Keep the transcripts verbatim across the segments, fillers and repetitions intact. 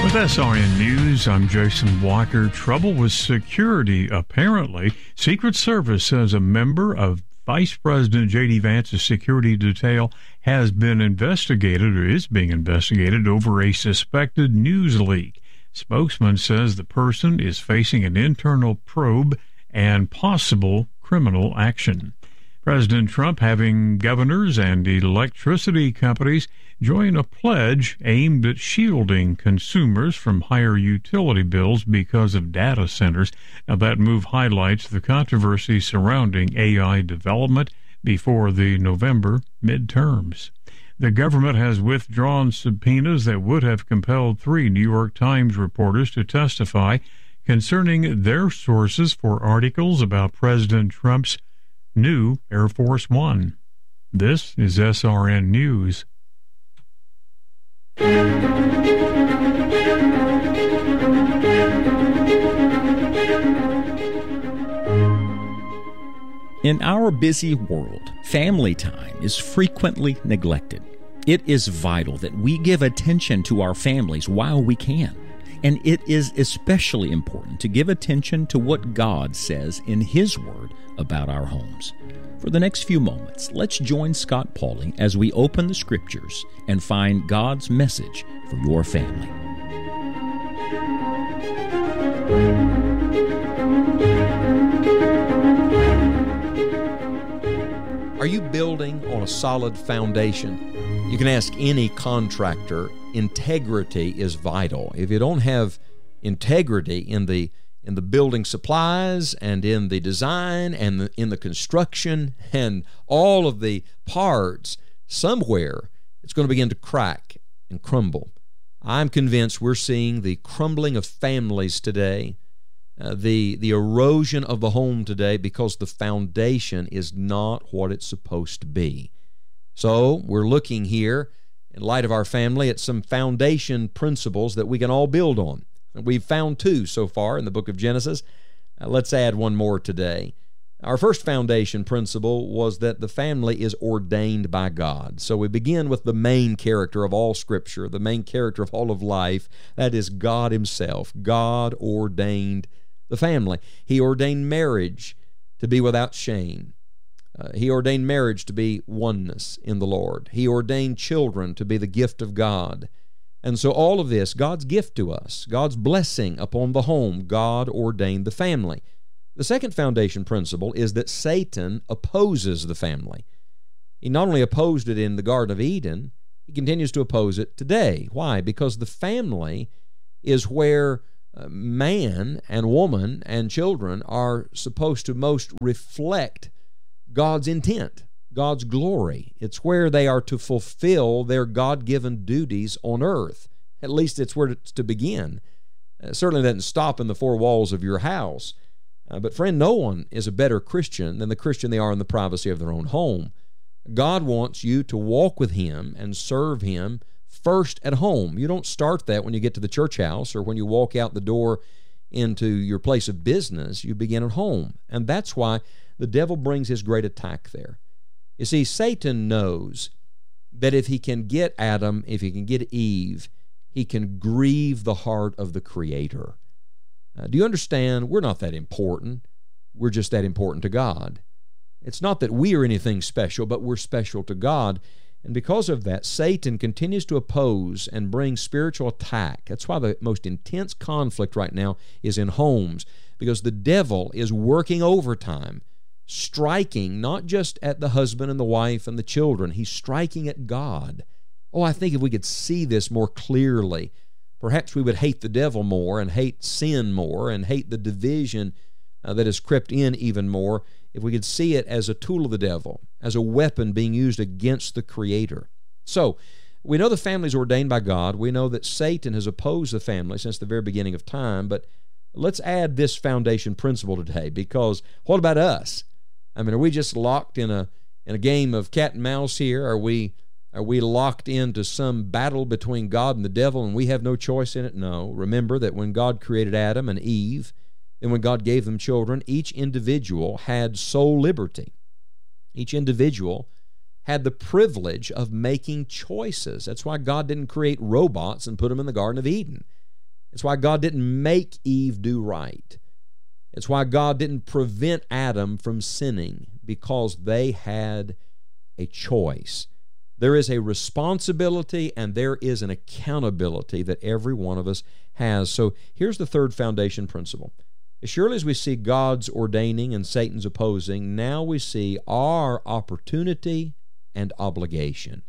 With S R N News, I'm Jason Walker. Trouble with security, apparently. Secret Service says a member of Vice President J D. Vance's security detail has been investigated or is being investigated over a suspected news leak. Spokesman says the person is facing an internal probe and possible criminal action. President Trump having governors and electricity companies join a pledge aimed at shielding consumers from higher utility bills because of data centers. Now, that move highlights the controversy surrounding A I development before the November midterms. The government has withdrawn subpoenas that would have compelled three New York Times reporters to testify concerning their sources for articles about President Trump's new Air Force One. This is S R N News. In our busy world, family time is frequently neglected. It is vital that we give attention to our families while we can. And it is especially important to give attention to what God says in His Word about our homes. For the next few moments, let's join Scott Pauley as we open the Scriptures and find God's message for your family. Are you building on a solid foundation? You can ask any contractor. Integrity is vital. If you don't have integrity in the in the building supplies and in the design and the, in the construction and all of the parts, somewhere it's going to begin to crack and crumble. I'm convinced we're seeing the crumbling of families today, uh, the the erosion of the home today, because the foundation is not what it's supposed to be. So we're looking here, in light of our family, at some foundation principles that we can all build on. We've found two so far in the book of Genesis. Uh, let's add one more today. Our first foundation principle was that the family is ordained by God. So we begin with the main character of all Scripture, the main character of all of life. That is God Himself. God ordained the family. He ordained marriage to be without shame. Uh, he ordained marriage to be oneness in the Lord. He ordained children to be the gift of God. And so all of this, God's gift to us, God's blessing upon the home, God ordained the family. The second foundation principle is that Satan opposes the family. He not only opposed it in the Garden of Eden, he continues to oppose it today. Why? Because the family is where man and woman and children are supposed to most reflect God's intent, God's glory. It's where they are to fulfill their God-given duties on earth. At least it's where it's to begin. It certainly doesn't stop in the four walls of your house. Uh, but friend, no one is a better Christian than the Christian they are in the privacy of their own home. God wants you to walk with Him and serve Him first at home. You don't start that when you get to the church house or when you walk out the door into your place of business. You begin at home. And that's why the devil brings his great attack there. You see, Satan knows that if he can get Adam, if he can get Eve, he can grieve the heart of the Creator. Uh, do you understand? We're not that important. We're just that important to God. It's not that we are anything special, but we're special to God. And because of that, Satan continues to oppose and bring spiritual attack. That's why the most intense conflict right now is in homes, because the devil is working overtime, striking not just at the husband and the wife and the children, he's striking at God. Oh, I think if we could see this more clearly, perhaps we would hate the devil more and hate sin more and hate the division uh, that has crept in even more, if we could see it as a tool of the devil, as a weapon being used against the Creator. So, we know the family is ordained by God. We know that Satan has opposed the family since the very beginning of time, but let's add this foundation principle today, because what about us? I mean, are we just locked in a in a game of cat and mouse here? Are we are we locked into some battle between God and the devil and we have no choice in it? No. Remember that when God created Adam and Eve, and when God gave them children, each individual had sole liberty. Each individual had the privilege of making choices. That's why God didn't create robots and put them in the Garden of Eden. It's why God didn't make Eve do right. It's why God didn't prevent Adam from sinning, because they had a choice. There is a responsibility and there is an accountability that every one of us has. So here's the third foundation principle. As surely as we see God's ordaining and Satan's opposing, now we see our opportunity and obligation.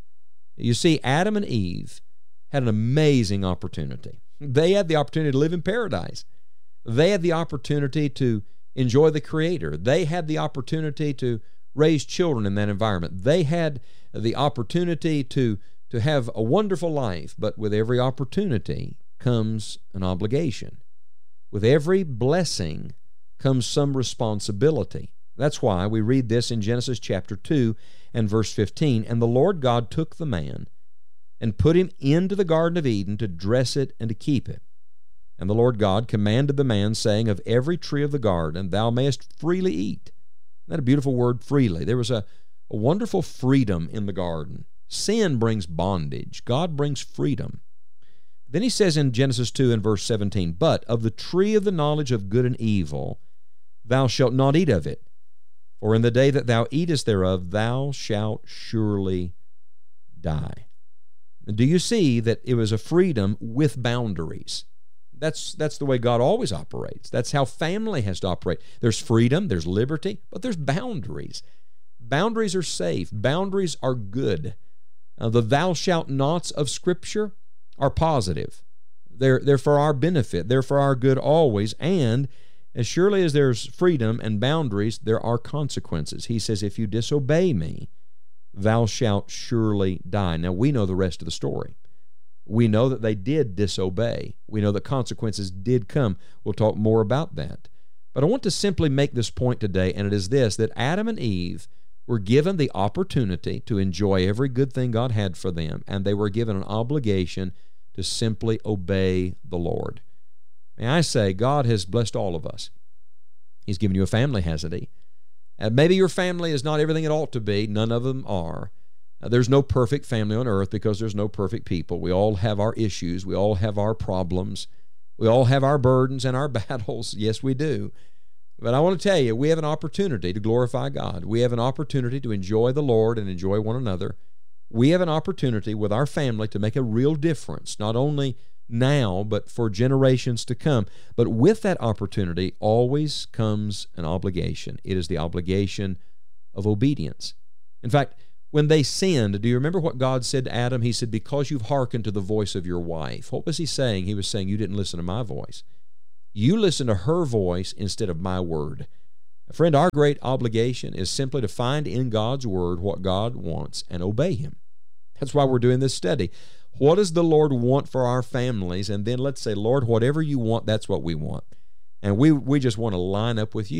You see, Adam and Eve had an amazing opportunity. They had the opportunity to live in paradise. They had the opportunity to enjoy the Creator. They had the opportunity to raise children in that environment. They had the opportunity to, to have a wonderful life, but with every opportunity comes an obligation. With every blessing comes some responsibility. That's why we read this in Genesis chapter two and verse fifteen. And the Lord God took the man and put him into the Garden of Eden to dress it and to keep it. And the Lord God commanded the man, saying, of every tree of the garden thou mayest freely eat. Isn't that a beautiful word, freely? There was a, a wonderful freedom in the garden. Sin brings bondage. God brings freedom. Then he says in Genesis two and verse seventeen, but of the tree of the knowledge of good and evil thou shalt not eat of it, for in the day that thou eatest thereof thou shalt surely die. Do you see that it was a freedom with boundaries? That's, that's the way God always operates. That's how family has to operate. There's freedom, there's liberty, but there's boundaries. Boundaries are safe. Boundaries are good. Uh, the thou shalt nots of Scripture are positive. They're, they're for our benefit. They're for our good always. And as surely as there's freedom and boundaries, there are consequences. He says, if you disobey me, thou shalt surely die. Now, we know the rest of the story. We know that they did disobey. We know that consequences did come. We'll talk more about that. But I want to simply make this point today, and it is this, that Adam and Eve were given the opportunity to enjoy every good thing God had for them, and they were given an obligation to simply obey the Lord. May I say, God has blessed all of us. He's given you a family, hasn't He? And maybe your family is not everything it ought to be. None of them are. Uh, there's no perfect family on earth because there's no perfect people. We all have our issues. We all have our problems. We all have our burdens and our battles. Yes, we do. But I want to tell you, we have an opportunity to glorify God. We have an opportunity to enjoy the Lord and enjoy one another. We have an opportunity with our family to make a real difference, not only now, but for generations to come. But with that opportunity always comes an obligation. It is the obligation of obedience. In fact, when they sinned, do you remember what God said to Adam? He said, because you've hearkened to the voice of your wife. What was He saying? He was saying, you didn't listen to my voice. You listen to her voice instead of my word. Friend, our great obligation is simply to find in God's word what God wants and obey Him. That's why we're doing this study. What does the Lord want for our families? And then let's say, Lord, whatever you want, that's what we want. And we, we just want to line up with you.